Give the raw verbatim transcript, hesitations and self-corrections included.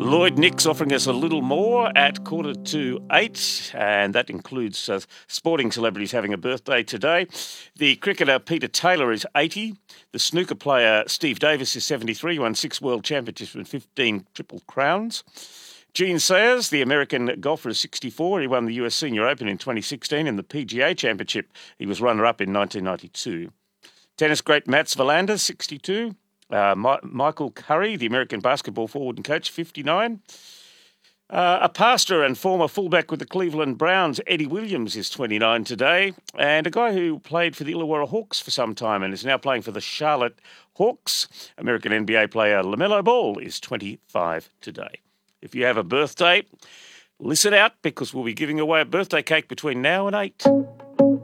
Lloyd Nix offering us a little more at quarter to eight, and that includes uh, sporting celebrities having a birthday today. The cricketer Peter Taylor is eighty. The snooker player Steve Davis is seventy-three, won six world championships and fifteen triple crowns. Gene Sayers, the American golfer, is sixty-four. He won the U S Senior Open in twenty sixteen and the P G A Championship. He was runner-up in nineteen ninety-two. Tennis great Mats Wilander, sixty-two. Uh, My- Michael Curry, the American basketball forward and coach, fifty-nine. Uh, a pastor and former fullback with the Cleveland Browns, Eddie Williams, is twenty-nine today. And a guy who played for the Illawarra Hawks for some time and is now playing for the Charlotte Hawks, American N B A player LaMelo Ball, is twenty-five today. If you have a birthday, listen out because we'll be giving away a birthday cake between now and eight.